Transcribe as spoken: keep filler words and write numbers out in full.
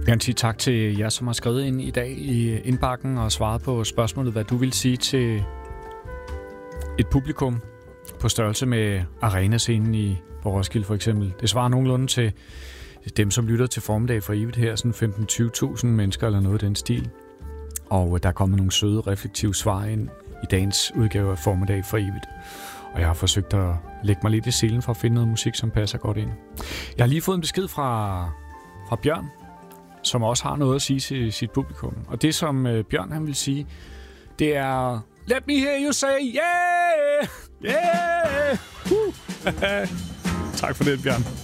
Jeg vil sige tak til jer, som har skrevet ind i dag i indbakken og svaret på spørgsmålet, hvad du vil sige til et publikum på størrelse med arenascenen i på Roskilde for eksempel. Det svarer nogenlunde til dem, som lytter til Formiddag for evigt her, sådan femten til tyve tusind mennesker eller noget af den stil. Og der er kommet nogle søde, reflektive svar ind i dagens udgave af Formiddag for evigt. Og jeg har forsøgt at lægge mig lidt i selen for at finde noget musik, som passer godt ind. Jeg har lige fået en besked fra, fra Bjørn, som også har noget at sige til sit publikum. Og det, som øh, Bjørn han vil sige, det er Let me hear you say yeah! Yeah! Uh. Tak for det, Bjørn.